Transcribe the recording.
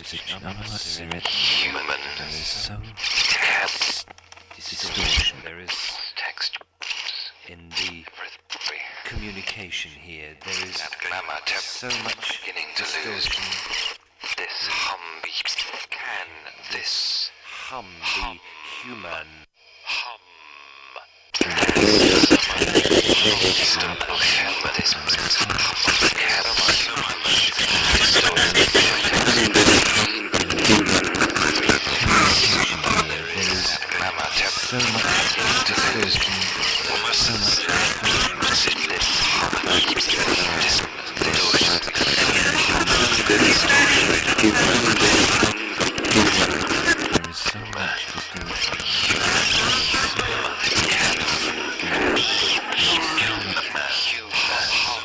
human. There is so distortion. There is text in the communication here. There is so much distortion. This hum be... Can this hum be human? Hum. So much distortion. So much